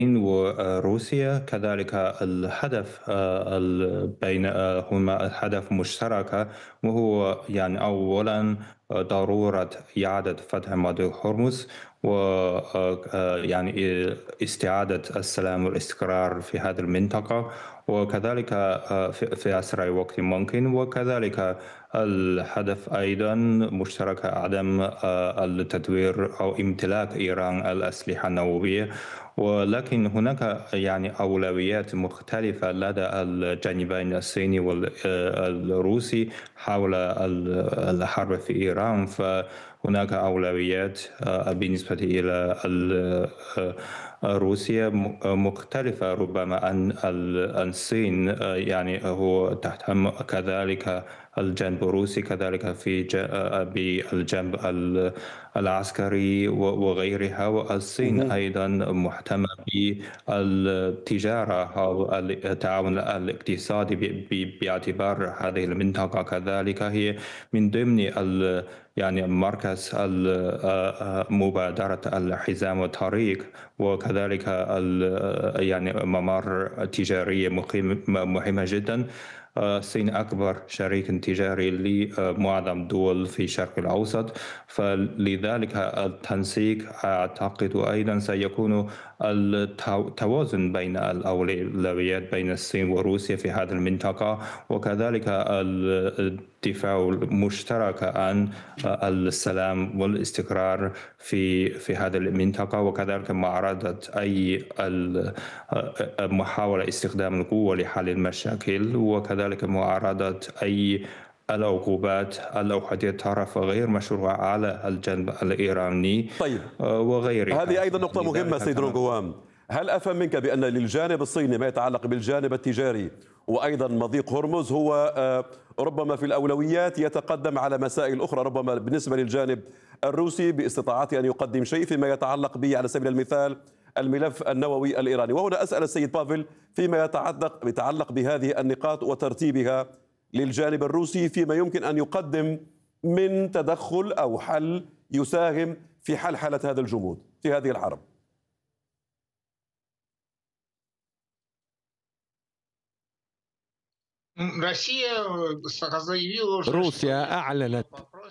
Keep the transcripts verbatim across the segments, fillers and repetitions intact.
وروسيا. كذلك الهدف آه، ال- بين آه، هما هدف مشترك، وهو يعني أولا آه، ضرورة إعادة فتح مضيق هرمز، و آه، آه، يعني استعادة السلام والاستقرار في هذه المنطقة، وكذلك آه، في في أسرع وقت ممكن. وكذلك الهدف أيضا مشترك، عدم آه، التدوير أو امتلاك إيران الأسلحة النووية. ولكن هناك يعني أولويات مختلفة لدى الجانبين الصيني والروسي حول ال- الحرب في إيران. فهناك أولويات آه، بالنسبة إلى ال- آه، روسيا م- مختلفة، ربما أن ال- الصين آه، يعني هو تهتم كذلك الجانب الروسي كذلك في ج- آه، بالجانب ال- العسكري و- وغيرها. والصين مهم. أيضا مهتمة بالتجارة أو التعاون الاقتصادي ب- ب- باعتبار هذه المنطقة كذلك هي من ضمن ال- يعني مركز ال- آه، آه، مبادرة الحزام والطريق، وكذلك ال- يعني ممر تجارية مقيم- مهمة جدا. آه، الصين أكبر شريك تجاري لمعظم الدول في الشرق الأوسط، فلذلك التنسيق أعتقد أيضا سيكون التوازن بين الأولويات بين الصين وروسيا في هذه المنطقة، وكذلك الدفاع المشترك عن السلام والاستقرار في في هذه المنطقة، وكذلك معارضة أي ال- محاولة استخدام القوة لحل المشاكل، وكذلك معارضة أي العقوبات الأحادية الطرف غير مشروعة على الجانب الإيراني طيب، آه، وغيرها. هذه أيضا نقطة مهمة لذلك سيد كما قلت. رونغوام. هل أفهم منك بأن للجانب الصيني ما يتعلق بالجانب التجاري وأيضا مضيق هرمز هو آه، ربما في الأولويات يتقدم على مسائل أخرى، ربما بالنسبة للجانب الروسي باستطاعته أن يقدم شيء فيما يتعلق به على سبيل المثال الملف النووي الإيراني؟ وهنا أسأل السيد بافل فيما يتعلق يتعلق بهذه النقاط وترتيبها للجانب الروسي فيما يمكن أن يقدم من تدخل أو حل يساهم في حلحلة هذا الجمود في هذه الحرب. روسيا أعلنت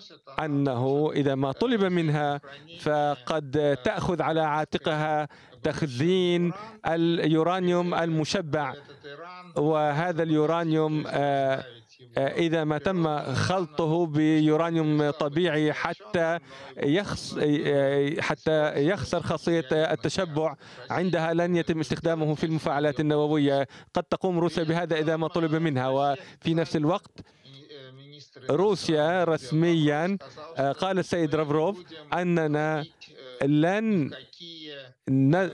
أنه إذا ما طلب منها فقد تأخذ على عاتقها تخزين اليورانيوم المشبع، وهذا اليورانيوم آه، آه، إذا ما تم خلطه بيورانيوم طبيعي حتى يخص آه، حتى يخسر خاصية التشبع، عندها لن يتم استخدامه في المفاعلات النووية. قد تقوم روسيا بهذا إذا ما طلب منها. وفي نفس الوقت روسيا رسميا آه، قال السيد لافروف أننا لن ن...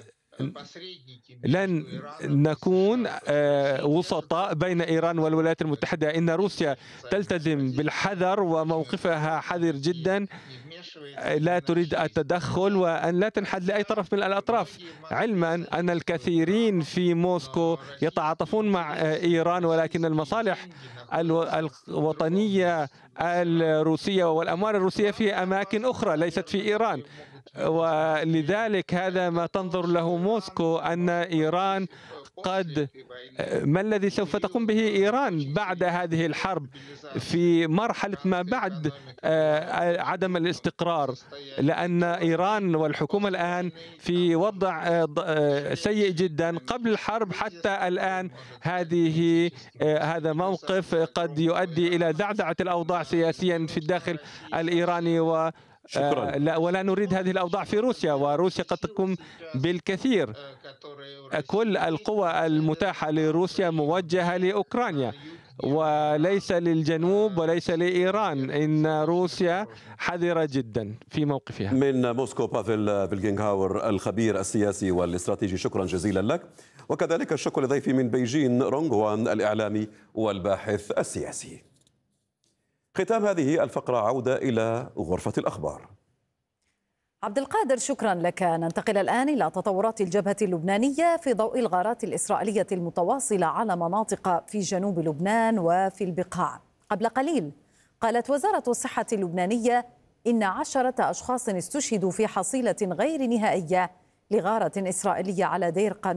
لن نكون آه، وسطاء بين إيران والولايات المتحدة. إن روسيا تلتزم بالحذر وموقفها حذر جدا، لا تريد التدخل وأن لا تنحد لأي طرف من الأطراف، علما أن الكثيرين في موسكو يتعاطفون مع إيران، ولكن المصالح الوطنية الروسية والأموال الروسية في أماكن أخرى ليست في إيران. ولذلك هذا ما تنظر له موسكو، أن إيران قد ما الذي سوف تقوم به إيران بعد هذه الحرب في مرحلة ما بعد عدم الاستقرار، لأن إيران والحكومة الآن في وضع سيء جدا قبل الحرب حتى الآن. هذه هذا موقف قد يؤدي إلى زعزعة الأوضاع سياسيا في الداخل الإيراني، و شكرا. لا ولا نريد هذه الأوضاع في روسيا، وروسيا قد تقوم بالكثير. كل القوى المتاحة لروسيا موجهة لأوكرانيا وليس للجنوب وليس لإيران. إن روسيا حذرة جدا في موقفها. من موسكو بافل فيلجنهاور الخبير السياسي والاستراتيجي، شكرا جزيلا لك، وكذلك الشكر لضيفي من بيجين رونغوان الإعلامي والباحث السياسي. ختام هذه الفقرة عودة إلى غرفة الأخبار. عبد القادر، شكرا لك. ننتقل الآن إلى تطورات الجبهة اللبنانية في ضوء الغارات الإسرائيلية المتواصلة على مناطق في جنوب لبنان وفي البقاع. قبل قليل قالت وزارة الصحة اللبنانية إن عشرة أشخاص استشهدوا في حصيلة غير نهائية لغارة إسرائيلية على دير قانون